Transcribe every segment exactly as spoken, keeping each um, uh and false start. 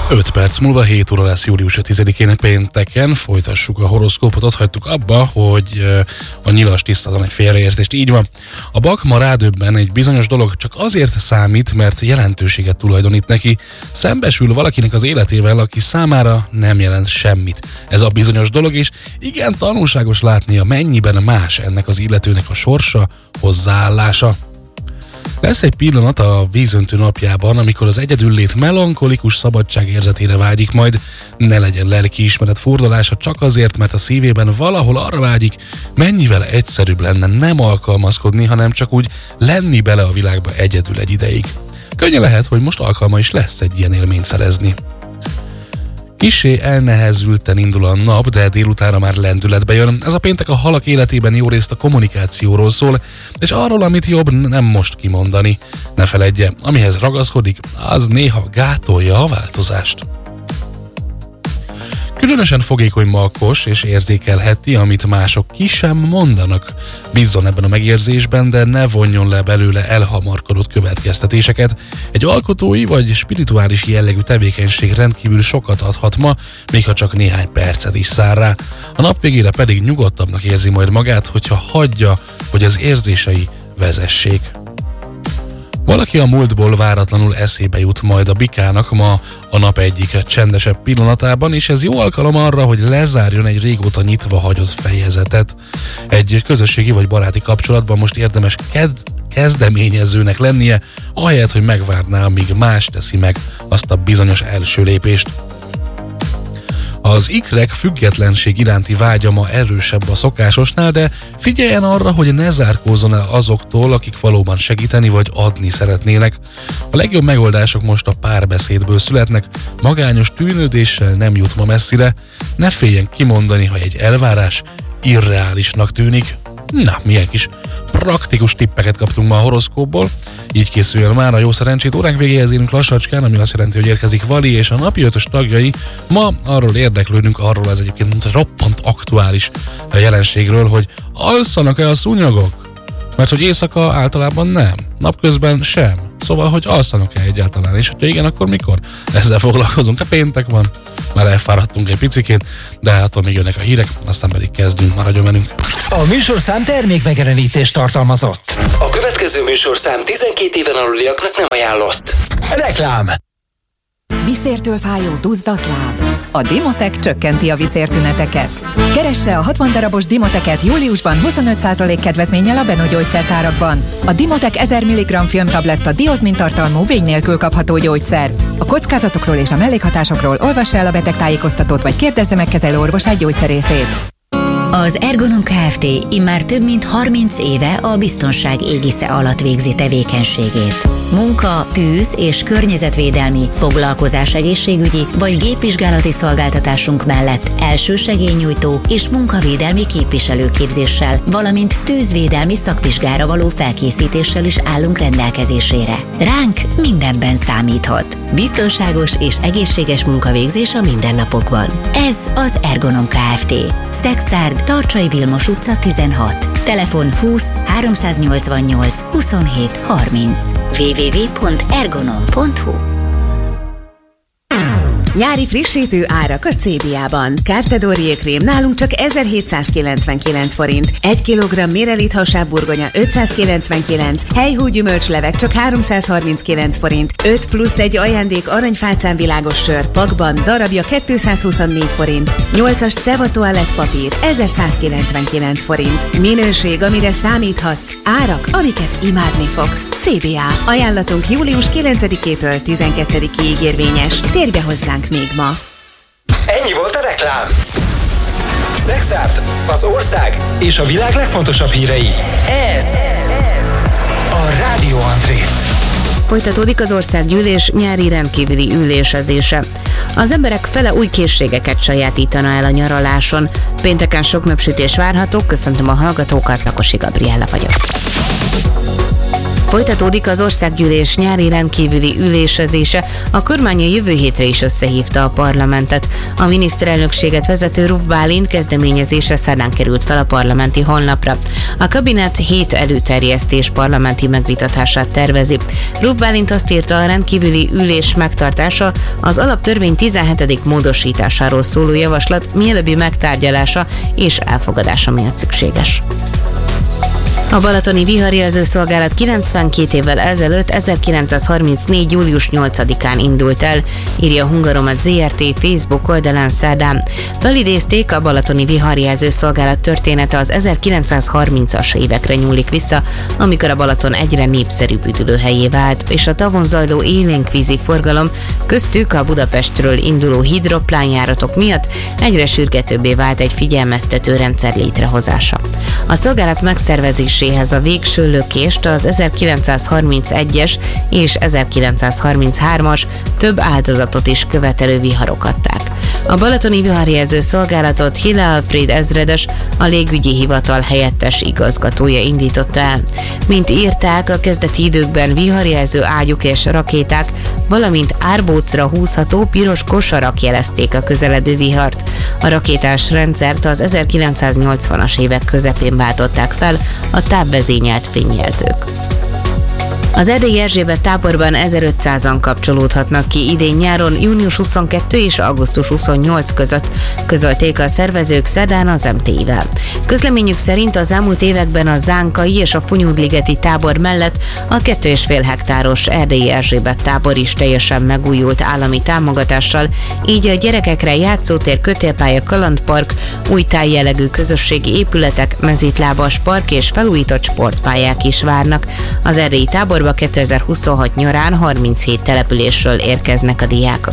öt perc múlva hét óra lesz július tizedikén pénteken, folytassuk a horoszkópot, ott hagytuk abba, hogy a nyilas tisztázom egy félreértést, így van. A Bak ma rádöbben, egy bizonyos dolog csak azért számít, mert jelentőséget tulajdonít neki. Szembesül valakinek az életével, aki számára nem jelent semmit. Ez a bizonyos dolog, és igen tanulságos látnia, mennyiben más ennek az illetőnek a sorsa, hozzáállása. Lesz egy pillanat a vízöntő napjában, amikor az egyedüllét melankolikus szabadságérzetére vágyik majd. Ne legyen lelkiismeret furdalása csak azért, mert a szívében valahol arra vágyik, mennyivel egyszerűbb lenne nem alkalmazkodni, hanem csak úgy lenni bele a világba egyedül egy ideig. Könnyen lehet, hogy most alkalma is lesz egy ilyen élményt szerezni. Kissé elnehezülten indul a nap, de délutára már lendületbe jön. Ez a péntek a halak életében jó részt a kommunikációról szól, és arról, amit jobb nem most kimondani. Ne feledje, amihez ragaszkodik, az néha gátolja a változást. Különösen fogékony malkos és érzékelheti, amit mások ki sem mondanak. Bízzon ebben a megérzésben, de ne vonjon le belőle elhamarkodott következtetéseket. Egy alkotói vagy spirituális jellegű tevékenység rendkívül sokat adhat ma, még ha csak néhány percet is szár rá. A nap végére pedig nyugodtabbnak érzi majd magát, hogyha hagyja, hogy az érzései vezessék. Valaki a múltból váratlanul eszébe jut majd a bikának ma a nap egyik csendesebb pillanatában, és ez jó alkalom arra, hogy lezárjon egy régóta nyitva hagyott fejezetet. Egy közösségi vagy baráti kapcsolatban most érdemes ked- kezdeményezőnek lennie, ahelyett, hogy megvárná, amíg más teszi meg azt a bizonyos első lépést. Az ikrek függetlenség iránti vágya ma erősebb a szokásosnál, de figyeljen arra, hogy ne zárkózzon el azoktól, akik valóban segíteni vagy adni szeretnének. A legjobb megoldások most a párbeszédből születnek, magányos tűnődéssel nem jut ma messzire, ne féljen kimondani, ha egy elvárás irreálisnak tűnik. Na, milyen kis praktikus tippeket kaptunk ma a horoszkópból, így készüljön már a jó szerencsét. Óránk végéhez érünk lassacskán, ami azt jelenti, hogy érkezik Vali és a napi ötös tagjai. Ma arról érdeklődünk, arról ez egyébként roppant aktuális jelenségről, hogy alszanak-e a szúnyogok? Mert hogy éjszaka általában nem, napközben sem. Szóval, hogy alszanak-e egyáltalán, és hogyha igen, akkor mikor? Ezzel foglalkozunk, a péntek van, már elfáradtunk egy picikét, de attól még jönnek a hírek, aztán pedig kezdünk, maradjon velünk. A műsorszám termékmegjelenítést tartalmazott. A következő műsorszám tizenkét éven aluliaknak nem ajánlott. Reklám. Viszértől fájó duzzadt láb. A Dimotec csökkenti a viszértüneteket. Keresse a hatvan darabos Dimoteket júliusban huszonöt százalék kedvezménnyel a Beno gyógyszertárakban. A Dimotec ezer milligramm filmtabletta diozmin tartalmú vény nélkül kapható gyógyszer. A kockázatokról és a mellékhatásokról olvassa el a betegtájékoztatót, vagy kérdezze meg kezelőorvosát gyógyszerészét. Az Ergonom Kft. Immár több mint harminc éve a biztonság égisze alatt végzi tevékenységét. Munka, tűz és környezetvédelmi, foglalkozás egészségügyi vagy gépvizsgálati szolgáltatásunk mellett elsősegélynyújtó és munkavédelmi képviselőképzéssel, valamint tűzvédelmi szakvizsgára való felkészítéssel is állunk rendelkezésére. Ránk mindenben számíthat. Biztonságos és egészséges munkavégzés a mindennapokban. Ez az Ergonom Kft. Szexárd, Tarcsai Vilmos utca tizenhat. Telefon húsz háromszáznyolcvannyolc huszonhét harminc. double-u double-u double-u pont ergonom pont hu. Nyári frissítő árak a cé bé á-ban. Cartedor krém nálunk csak ezerhétszázkilencvenkilenc forint. egy kilogramm Mirelit hasábburgonya ötszázkilencvenkilenc, helyhú gyümölcslevek csak háromszázharminckilenc forint. öt plusz egy ajándék aranyfácán világos sör pakban darabja kétszázhuszonnégy forint. nyolcas Ceva toalettpapír ezerszázkilencvenkilenc forint. Minőség, amire számíthatsz. Árak, amiket imádni fogsz. cé bé á. Ajánlatunk július kilencedikétől tizenkettedikéig érvényes. Térj be hozzánk még ma. Ennyi volt a reklám. Szexárd, az ország és a világ legfontosabb hírei. Ez a Rádió André. Folytatódik az országgyűlés nyári rendkívüli ülésezése. Az emberek fele új készségeket sajátítana el a nyaraláson. Pénteken sok napsütés várható, köszöntöm a hallgatókat, Lakosi Gabriella vagyok. Folytatódik az országgyűlés nyári rendkívüli ülésezése, a kormány a jövő hétre is összehívta a parlamentet. A miniszterelnökséget vezető Ruf Bálint kezdeményezése szerdán került fel a parlamenti honlapra. A kabinet hét előterjesztés parlamenti megvitatását tervezi. Ruf Bálint azt írta, a rendkívüli ülés megtartása az alaptörvény tizenhetedik módosításáról szóló javaslat mielőbbi megtárgyalása és elfogadása miatt szükséges. A balatoni viharjelző szolgálat kilencvenkét évvel ezelőtt ezerkilencszázharmincnégy. július nyolcadikán indult el, írja a Hungaromat zé er té Facebook oldalán szerdán. Felidézték, a balatoni viharjelző szolgálat története az ezerkilencszázharmincas évekre nyúlik vissza, amikor a Balaton egyre népszerűbb üdülőhelyé vált, és a tavon zajló élénkvízi forgalom, köztük a Budapestről induló hidroplánjáratok miatt egyre sürgetőbbé vált egy figyelmeztető rendszer létrehozása. A szolgálat megszervezés a végső lökést az ezerkilencszázharmincegyes és ezerkilencszázharminchármas több áldozatot is követelő viharok adták. A balatoni viharjelző szolgálatot Hille Alfred ezredes, a légügyi hivatal helyettes igazgatója indította el. Mint írták, a kezdeti időkben viharjelző ágyuk és rakéták, valamint árbócra húzható piros kosarak jelezték a közeledő vihart. A rakétás rendszert az ezerkilencszáznyolcvanas évek közepén váltották fel a távvezényelt fényjelzők. Az erdélyi Erzsébet táborban ezerötszázan kapcsolódhatnak ki idén nyáron, június huszonkettő és augusztus huszonnyolc között, közölték a szervezők szerdán az em té i-vel. Közleményük szerint az elmúlt években a Zánkai és a Funyódligeti tábor mellett a két és fél hektáros erdélyi Erzsébet tábor is teljesen megújult állami támogatással, így a gyerekekre játszótér, kötélpálya, kalandpark, új tájjellegű közösségi épületek, mezítlábas park és felújított sportpályák is várnak. Az erdélyi táborban kétezer-huszonhat nyarán harminchét településről érkeznek a diákok.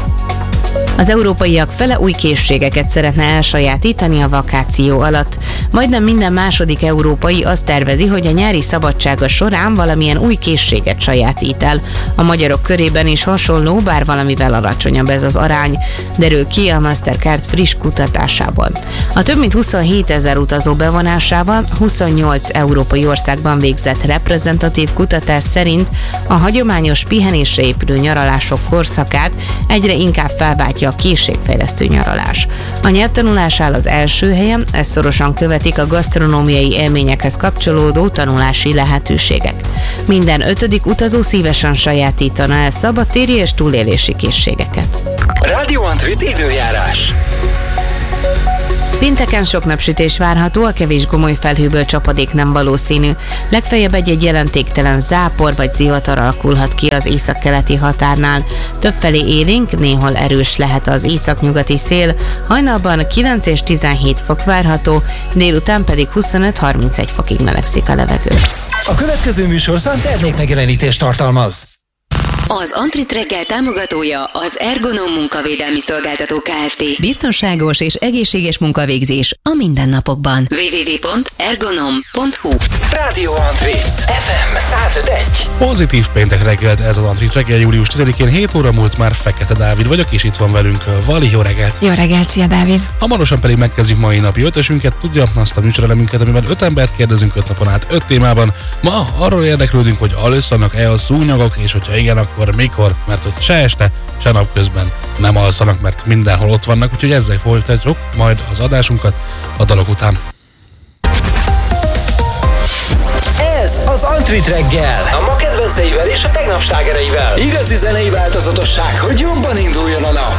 Az európaiak fele új készségeket szeretne elsajátítani a vakáció alatt. Majdnem minden második európai azt tervezi, hogy a nyári szabadsága során valamilyen új készséget sajátít el. A magyarok körében is hasonló, bár valamivel alacsonyabb ez az arány, derül ki a Mastercard friss kutatásából. A több mint huszonhétezer utazó bevonásával huszonnyolc európai országban végzett reprezentatív kutatás szerint a hagyományos pihenésre épülő nyaralások korszakát egyre inkább felváltja a készségfejlesztő nyaralás. A nyelvtanulás áll az első helyen, ezt szorosan követik a gasztronómiai élményekhez kapcsolódó tanulási lehetőségek. Minden ötödik utazó szívesen sajátítana el szabadtéri és túlélési készségeket. Radio Antrit időjárás. Pénteken sok napsütés várható, a kevés gomoly felhőből csapadék nem valószínű. Legfeljebb egy-egy jelentéktelen zápor vagy zivatar alakulhat ki az északkeleti határnál. Többfelé élénk, néhol erős lehet az északnyugati szél, hajnalban kilenc és tizenhét fok várható, délután pedig huszonöt-harmincegy fokig melegszik a levegő. A következő műsorszám termékmegjelenítést tartalmaz. Az Antrit reggel támogatója az Ergonom munkavédelmi szolgáltató Kft. Biztonságos és egészséges munkavégzés a mindennapokban. double-u double-u double-u pont ergonom pont hu Radio Antrit ef em száz öt egy. Pozitív péntek reggelt, ez az Antrit reggel, július tizedikén, hét óra múlt már Fekete Dávid vagyok, és itt van velünk Vali, jó reggelt! Jó reggelt, szia Dávid! Hamarosan pedig megkezdjük mai napi ötösünket, tudja, azt a műsorelemünket, amiben öt embert kérdezünk öt napon át öt témában. Ma arról érdeklődünk, hogy alszanak-e a szúnyogok, és hogyha igen, akkor mikor, mert hogy se este, se napközben nem alszanak, mert mindenhol ott vannak, úgyhogy ezzel folytatjuk majd az adásunkat a dalok után. Ez az Antrit reggel, a ma kedvenceivel és a tegnap slágereivel. Igazi zenei változatosság, hogy jobban induljon a nap.